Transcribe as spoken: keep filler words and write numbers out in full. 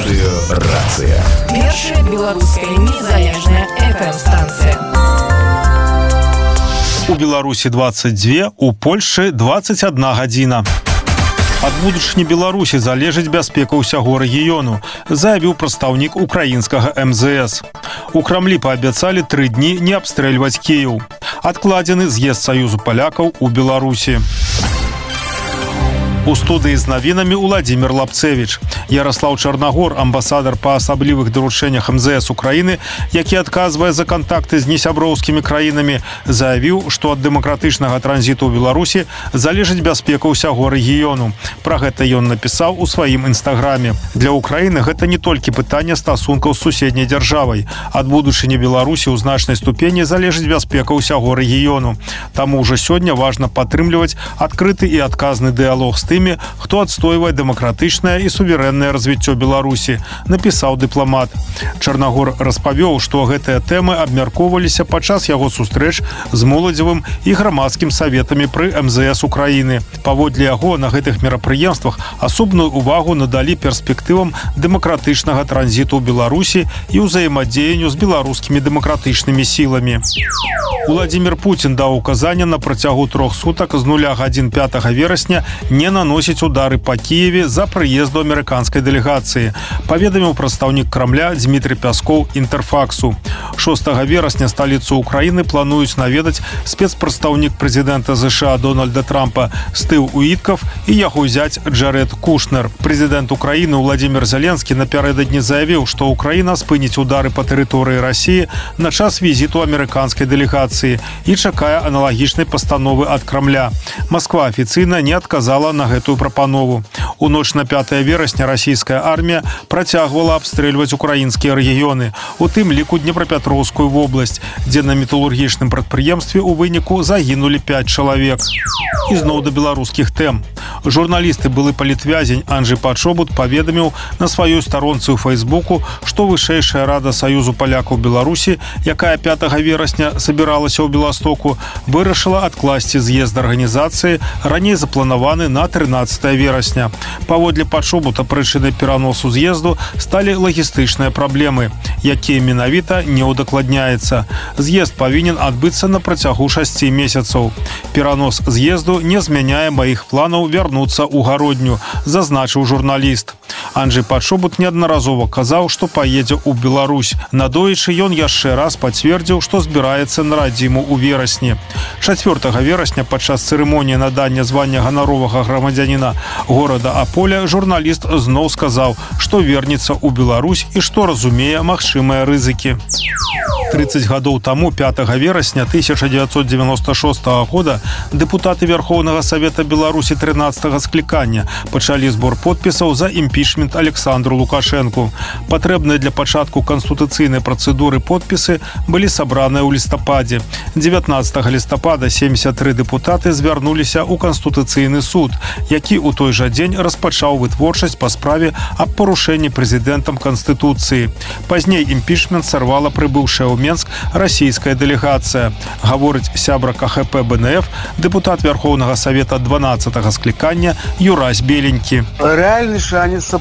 Радыё «Рацыя». Першая беларуская незалежная эф эм-станцыя. У Беларусі двадцать две, у Польшчы двадцать одна гадзіна. Ад будучыні Беларусі залежыць бяспека ўсяго рэгіёну, заявіў прадстаўнік украінскага эм зэ эс. У Крамлі паабяцалі тры дні не абстрэльваць Кіеў. Адкладзены з'езд Саюзу палякаў у Беларусі. У студыі з навінамі Уладзімір Лапцевіч. Ярослаў Чарнагор, амбасадар па асаблівых даручэннях эм зэ эс Украіны, які адказвае за кантакты з несяброўскімі краінамі, заявіў, што ад дэмакратычнага транзіту ў Беларусі залежыць бяспека ўсяго рэгіёну. Пра гэта ён напісаў у сваім інстаграме. Для Украіны гэта не толькі пытанне стасункаў з суседняй дзяржавай. Ад будучыні Беларусі ў значнай ступені залежыць бяспека ўсяго рэгіёну. Таму ўжо сёння важна падтрымліваць адкрыты і адказны дыялог з тымі, хто адстойвае дэмакратычнае і суверэннае развіццё Беларусі, напісаў дыпламат. Чарнагор распавёў, што гэтыя тэмы абмяркоўваліся падчас яго сустрэч з моладзевым і грамадскім саветамі пры эм зэ эс Украіны. Паводле яго, на гэтых мерапрыемствах асобную увагу надалі перспектывам дэмакратычнага транзіту ў Беларусі і ўзаемадзеянню з беларускімі дэмакратычнымі сіламі. Уладзімір Пуцін даў указанне на працягу трох сутак з нуля гадзін пятага верасня не наносіць удары па Кіеве за прыезду амерыканскай дэлегацыі, паведаміў прадстаўнік Крамля Дмітрый Пяскоў Інтэрфаксу. шостага верасня сталіцу Украіны плануюць наведаць спецпрадстаўнік прэзідэнта ЗША Дональда Трампа Стыў Уіткав і яго зяць Джаред Кушнер. Прэзідэнт Украіны Владимир Зеленскі напярэдадні заявіў, што Украіна спыніць удары па тэрыторыі Расіі на час візіту амерыканскай дэлегацыі і чакае аналагічнай пастановы ад Крамля. Масква афіцыйна не адказала на гэтую прапанову. У ноч на пятае верасня расійская армія працягвала абстрэльваць украінскія рэгіёны, у тым ліку Днепрапетроўскую вобласць, дзе на металургічным прадпрыемстве ў выніку загінулі пяць чалавек. І зноў да беларускіх тэм. Журналісты былы палітвязень Анджэй Пачобут паведаміў на сваёй старонцы ў Фэйсбуку, што вышэйшая рада Саюзу палякаў Беларусі, якая пятага верасня сабіралася ў Беластоку, вырашыла адкласці з'езд арганізацыі, раней запланаваны на трынаццатае верасня. Паводле Пачобута прычынай пераносу з'езду сталі лагістычныя праблемы, якія менавіта не ўдакладняецца. З'езд павінен адбыцца на працягу шасці месяцаў. Перанос з'езду не змяняе маіх планаў вярнуцца ў гародню, зазначыў журналіст. Анджэй Пачобут неаднаразова казаў, што паедзе ў Беларусь. Надоечы ён яшчэ раз пацвердзіў, што збіраецца на радзіму ў верасні. чацвёртага верасня падчас цырымоніі надання звання ганаровага грамадзяніна горада Аполя журналіст зноў сказаў, што вернецца ў Беларусь і што разумее магчымыя рызыкі. трыццаць гадоў таму, пятага верасня тысяча дзевяцьсот дзевяноста шостага года, дэпутаты Верхоўнага Савета Беларусі трынаццатага склікання пачалі збор подпісаў за імпічмент Александру Лукашэнку. Патрэбныя для пачатку канстытуцыйнай працэдуры подпісы былі сабраныя ў лістападзе. дзевятнаццатага лістапада семьдесят тры дэпутаты звярнуліся ў Канстытуцыйны суд, які ў той жа дзень распачаў вытворчасць па справе аб парушэнні прэзідэнтам Канстытуцыі. Пазней імпічмент сарвала прыбыўшая ў Менск расійская дэлегацыя. Гаворыць сябра ка ха пэ бэ эн эф, дэпутат Верхоўнага Савета дванаццатага склікання Юрась Беленькі. Реальный шанец